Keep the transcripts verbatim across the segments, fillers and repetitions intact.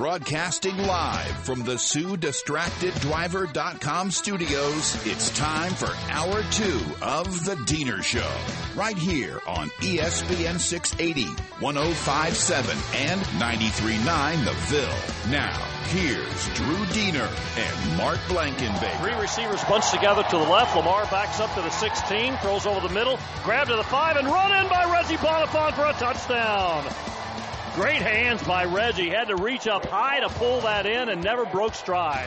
Broadcasting live from the Sue Distracted Driver dot com studios, it's time for Hour two of The Diener Show. Right here on E S P N six eighty, one oh five point seven, and ninety-three point nine The Ville. Now, here's Drew Diener and Mark Blankenbaker. Three receivers bunched together to the left. Lamar backs up to the sixteen, throws over the middle, grab to the five, and run in by Reggie Bonifant for a touchdown. Great hands by Reggie. Had to reach up high to pull that in and never broke stride.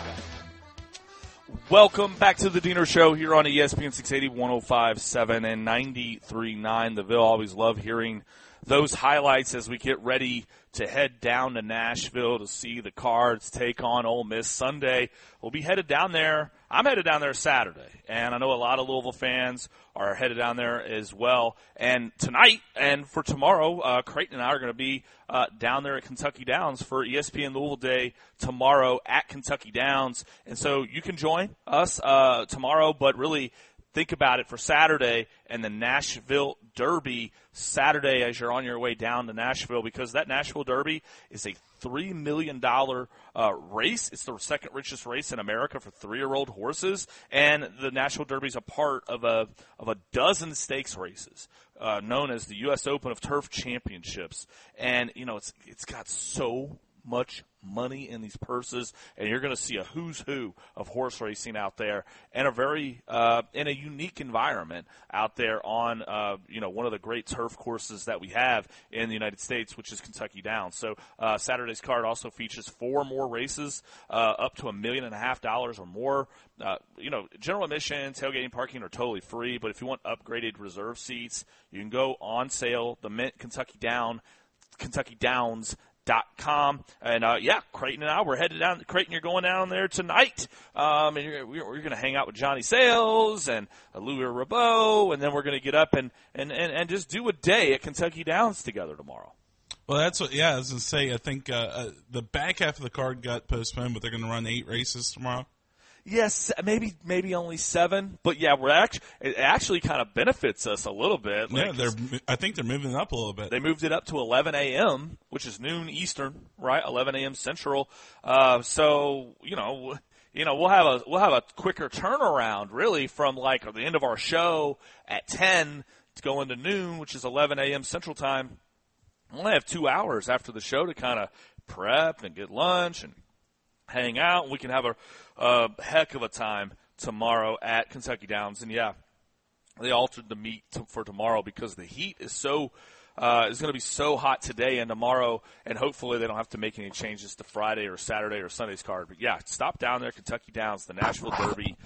Welcome back to the Diener Show here on E S P N six eighty, one oh five point seven, and ninety-three point nine The Ville. Always love hearing those highlights as we get ready to head down to Nashville to see the Cards take on Ole Miss Sunday. We'll be headed down there. I'm headed down there Saturday, and I know a lot of Louisville fans are headed down there as well. And tonight and for tomorrow, uh, Creighton and I are going to be uh, down there at Kentucky Downs for E S P N Louisville Day tomorrow at Kentucky Downs. And so you can join us uh, tomorrow, but really think about it for Saturday and the Nashville Derby Saturday as you're on your way down to Nashville, because that Nashville Derby is a three million dollars uh, race. It's the second richest race in America for three-year-old horses, and the Nashville Derby is a part of a of a dozen stakes races uh, known as the U S Open of Turf Championships. And, you know, it's it's got so much money in these purses, and you're going to see a who's who of horse racing out there, and a very uh, in a unique environment out there on uh, you know one of the great turf courses that we have in the United States, which is Kentucky Downs. So uh, Saturday's card also features four more races, uh, up to a million and a half dollars or more. Uh, you know, general admission, tailgating, parking are totally free, but if you want upgraded reserve seats, you can go on sale. The Mint Kentucky Down, Kentucky Downs. Dot com. And, uh, yeah, Creighton and I, we're headed down to Creighton. You're going down there tonight. Um, and you're, we're, we're going to hang out with Johnny Sales and uh, Louis Rabot, and then we're going to get up and, and, and, and just do a day at Kentucky Downs together tomorrow. Well, that's what, yeah, I was going to say, I think uh, uh, the back half of the card got postponed, but they're going to run eight races tomorrow. Yes, maybe maybe only seven, but yeah, we're actually it actually kind of benefits us a little bit. Yeah, like, they're. I think they're moving it up a little bit. They moved it up to eleven a.m., which is noon Eastern, right? eleven a.m. Central. Uh, so you know, you know, we'll have a we'll have a quicker turnaround, really, from like the end of our show at ten to go into noon, which is eleven a.m. Central Time. We'll only have two hours after the show to kind of prep and get lunch and hang out, and we can have a, a heck of a time tomorrow at Kentucky Downs. And, yeah, they altered the meet to, for tomorrow because the heat is so uh, is going to be so hot today and tomorrow, and hopefully they don't have to make any changes to Friday or Saturday or Sunday's card. But, yeah, stop down there, Kentucky Downs, the Nashville Derby,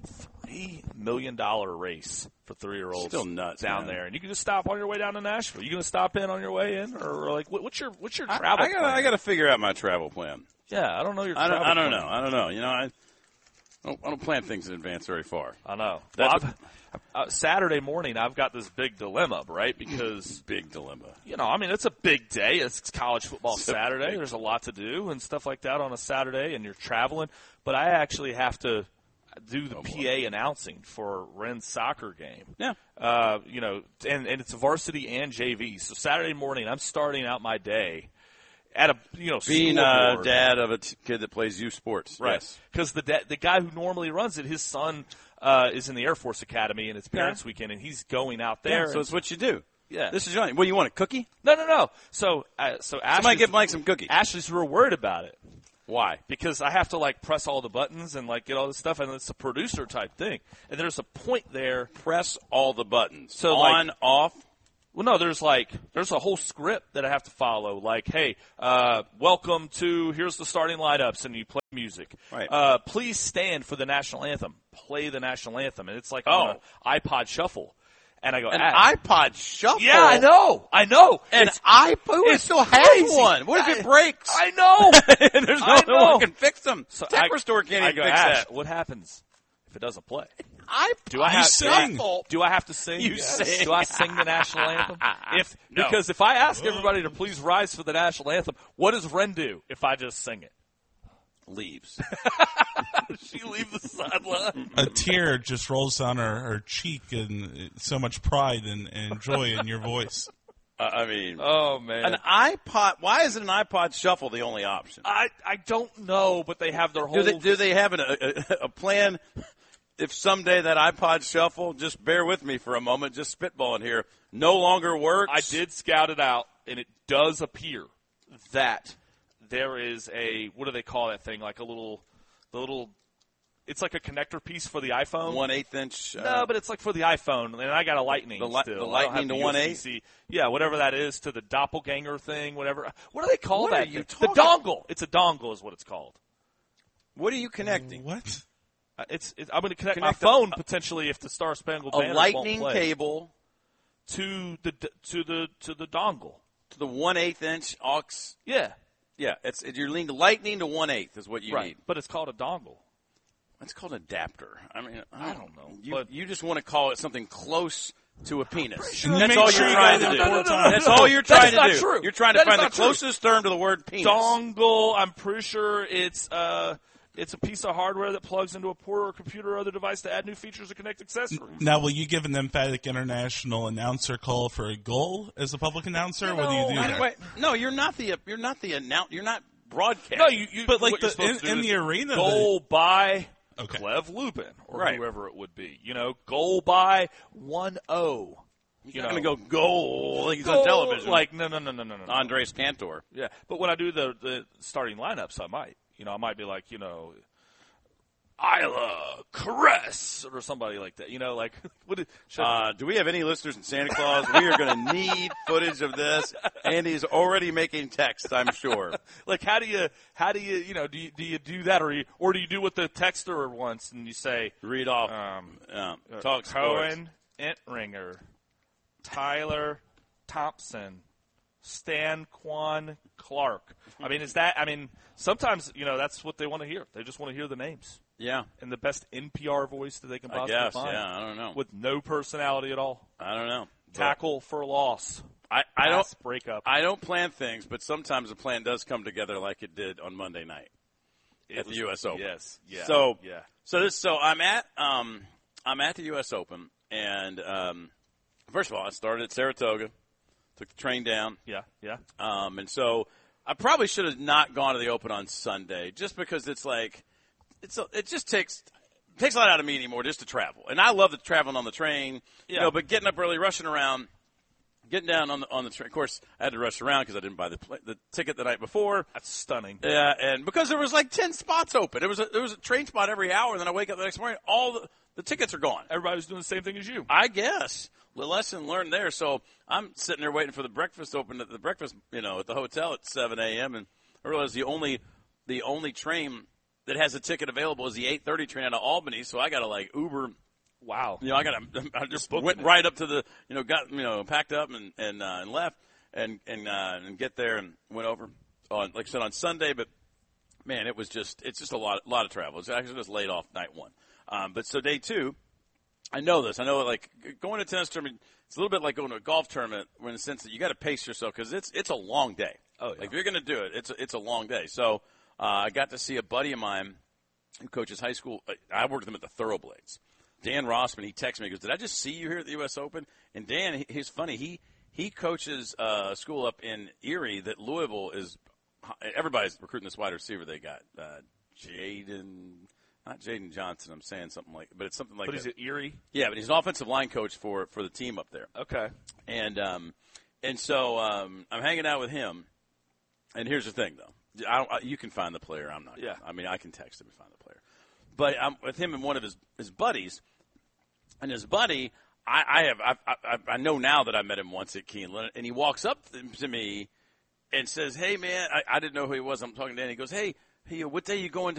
three million dollars race for three-year-olds. Still nuts, down man. there. And you can just stop on your way down to Nashville. You going to stop in on your way in? Or, like, what, what's your what's your travel I, I gotta, plan? I got to figure out my travel plan. Yeah, I don't know your I travel don't, I don't plan. know. I don't know. You know, I, I, don't, I don't plan things in advance very far. I know. That's well, uh, Saturday morning, I've got this big dilemma, right? Because big dilemma. You know, I mean, it's a big day. It's college football It's Saturday. big. There's a lot to do and stuff like that on a Saturday, and you're traveling. But I actually have to do the oh, P A announcing for Ren's soccer game. Yeah. Uh, you know, and, and it's varsity and J V. So Saturday morning, I'm starting out my day at a, you know, being a scoreboard. dad of a t- kid that plays youth sports. Right. Yes. Because the da- the guy who normally runs it, his son uh, is in the Air Force Academy, and it's Parents Yeah. Weekend, and he's going out there. Yeah, so it's what you do. Yeah. This is your, what, you want a cookie? No, no, no. So, uh, so Somebody Ashley's, give Mike some cookies. Ashley's real worried about it. Why? Because I have to, like, press all the buttons and, like, get all this stuff, and it's a producer type thing. And there's a point there. Press all the buttons. So, on, like, off? Well, no, there's, like, there's a whole script that I have to follow. Like, hey, uh, welcome to, here's the starting lineups, and you play music. Right. Uh, please stand for the national anthem. Play the national anthem. And it's like Oh. on an iPod Shuffle. And I go, An ah. iPod Shuffle? Yeah, I know. I know. An It's- iPod? Who it's still crazy. has one? What if I- it breaks? I know. There's no I know. one can fix them. So Tech I- Restore can't I even go, fix Ash, that. what happens if it doesn't play? iPod Do I You have sing. Do, do I have to sing? You sing. Do I sing the national anthem? If No. because if I ask everybody to please rise for the national anthem, what does Ren do if I just sing it? Leaves. She leave the sideline. A tear just rolls down her, her cheek, and so much pride and, and joy in your voice. Uh, I mean, Oh man, an iPod. Why isn't an iPod Shuffle the only option? I I don't know, but they have their whole. Do they, do they have an, a, a plan? If someday that iPod Shuffle, just bear with me for a moment, just spitballing here, no longer works. I did scout it out, and it does appear that there is a, what do they call that thing? Like a little, the little, it's like a connector piece for the iPhone. One eighth inch. Uh, No, but it's like for the iPhone, and I got a Lightning The li- still. the I don't Lightning have to one eighth? U S B C. Yeah, whatever that is, to the doppelganger thing, whatever. What do they call What that? are you the talking- dongle. It's a dongle is what it's called. What are you connecting? What? Uh, It's, it's I'm going to connect, Connect my a- phone potentially if the Star Spangled A Banner lightning won't play, cable to the to the to the dongle. to the one eighth inch aux. Yeah, Yeah, it's it, you're leaning lightning to one eighth is what you right. need. But it's called a dongle. It's called adapter. I mean, I, I don't know, You, but- you just want to call it something close to a penis. sure That's make all sure you're you trying got to it do. four times. That's all you're That trying is to not do. true. You're trying to That is find the not true. closest term to the word penis. Dongle. I'm pretty sure it's uh it's a piece of hardware that plugs into a port or a computer or other device to add new features or connect accessories. Now, will you give an emphatic international announcer call for a goal as a public announcer? What do you do Wait, there? wait, no, you're not the you're not the announce. You're not broadcasting. No, you, you But, like, what you're the- supposed in- to do in is the arena, goal by Okay. Clev Lubin or Right. whoever it would be. You know, goal by one oh. He's You not know, going to go goal like he's goal, on television. Like no, no, no, no, no, no. Andres Cantor. Yeah, but when I do the the starting lineups, I might. You know, I might be like, you know, Isla Caress or somebody like that. You know, like what? Is, should, Uh, do we have any listeners in Santa Claus? We are going to need footage of this. Andy's already making text, I'm sure. like how do you how do you you know do you do you do that or you, or do you do what the texter wants and you say Read off. um, um, uh, talk sports. Cohen Entringer, Tyler Thompson, Stan Quan Clark. I mean, is that? I mean, sometimes you know that's what they want to hear. They just want to hear the names Yeah, in the best N P R voice that they can I possibly guess. find. Yeah, I don't know. With no personality at all. I don't know. But Tackle for loss. I, I don't. Pass breakup. I don't plan things, but sometimes a plan does come together, like it did on Monday night It at was- the U S Open. Yes. Yeah. So yeah. So this. So I'm at. Um, I'm at the U S Open, and um, first of all, I started at Saratoga, took the train down. Yeah. Yeah. Um, and so I probably should have not gone to the Open on Sunday, just because it's like it's a, it just takes it takes a lot out of me anymore just to travel. And I love the traveling on the train, you Yeah. know, but getting up early, rushing around, getting down on the on the train. Of course, I had to rush around because I didn't buy the pl- the ticket the night before. That's stunning. Yeah, and because there was like ten spots open, there was a, there was a train spot every hour. And then I wake up the next morning, all the the tickets are gone. Everybody was doing the same thing as you. I guess. The lesson learned there. So I'm sitting there waiting for the breakfast to open at the breakfast, you know, at the hotel at seven a.m. and I realized the only the only train that has a ticket available is the eight thirty train out of Albany. So I got to like Uber. Wow. You know, I got to. I just booking went it. right up to the, you know, got you know packed up and and, uh, and left and and uh, and get there and went over on like I said on Sunday, but man, it was just it's just a lot lot of travel. It's actually just laid off night one. Um, but so day two. I know this. I know, like, going to a tennis tournament, it's a little bit like going to a golf tournament in the sense that you got to pace yourself because it's it's a long day. Oh, yeah. Like, if you're going to do it, it's a, it's a long day. So uh, I got to see a buddy of mine who coaches high school. I worked with him at the Thoroughblades. Dan Rossman, he texted me, he goes, did I just see you here at the U S Open? And Dan, he, he's funny. He he coaches uh, a school up in Erie that Louisville is – everybody's recruiting this wide receiver they got. Uh, Jaden – Not Jaden Johnson, I'm saying something like, but it's something like But that. is it Erie? Yeah, but he's an offensive line coach for for the team up there. Okay. And um, and so um, I'm hanging out with him. And here's the thing, though, I don't, I, you can find the player. I'm not. Yeah. I mean, I can text him and find the player. But I'm with him and one of his, his buddies, and his buddy, I, I have I, I I know now that I met him once at Keeneland, and he walks up to me and says, "Hey, man," I, I didn't know who he was. I'm talking to him. He goes, "Hey, hey, what day you going to